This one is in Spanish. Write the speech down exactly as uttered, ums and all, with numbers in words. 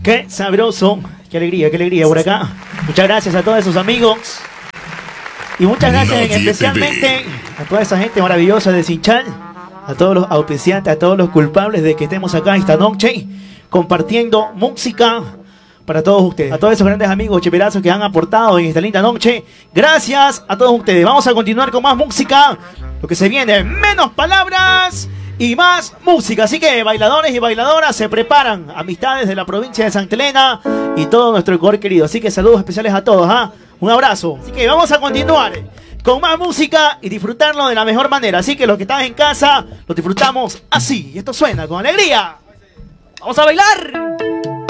Qué sabroso, qué alegría, qué alegría por acá. Muchas gracias a todos esos amigos. Y muchas gracias en especialmente a toda esa gente maravillosa de Sinchal, a todos los auspiciantes, a todos los culpables de que estemos acá esta noche compartiendo música para todos ustedes. A todos esos grandes amigos cheperazos que han aportado en esta linda noche. Gracias a todos ustedes. Vamos a continuar con más música. Lo que se viene, menos palabras y más música. Así que bailadores y bailadoras se preparan. Amistades de la provincia de Santa Elena y todo nuestro Ecuador querido. Así que saludos especiales a todos. ¿ah? Un abrazo. Así que vamos a continuar con más música y disfrutarlo de la mejor manera. Así que los que están en casa, lo disfrutamos así. Y esto suena con alegría. ¡Vamos a bailar!